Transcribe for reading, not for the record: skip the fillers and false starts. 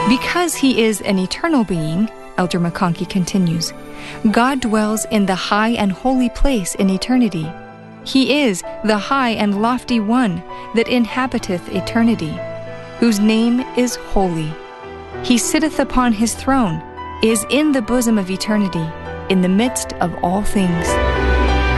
Because he is an eternal being, Elder McConkie continues, God dwells in the high and holy place in eternity. He is the high and lofty one that inhabiteth eternity, whose name is holy. He sitteth upon his throne, is in the bosom of eternity, in the midst of all things.